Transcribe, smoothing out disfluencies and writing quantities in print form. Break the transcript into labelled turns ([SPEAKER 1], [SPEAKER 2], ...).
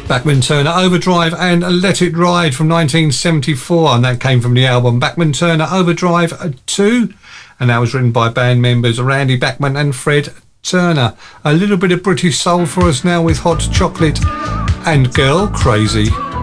[SPEAKER 1] Bachman Turner Overdrive and Let It Ride from 1974, and that came from the album Bachman Turner Overdrive 2, and that was written by band members Randy Bachman and Fred Turner. A little bit of British soul for us now with Hot Chocolate and Girl Crazy.